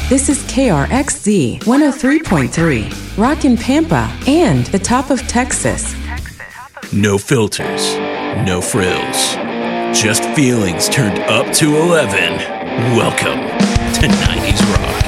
This is KRXZ 103.3, Rockin' Pampa, and the top of Texas. No filters, no frills, just feelings turned up to 11. Welcome to 90s Rock.